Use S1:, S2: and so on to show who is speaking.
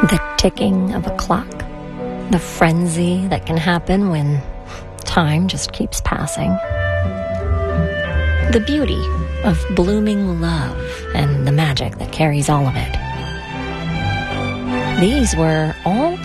S1: The ticking of a clock, the frenzy that can happen when time just keeps passing, the beauty of blooming love and the magic that carries all of it. These were all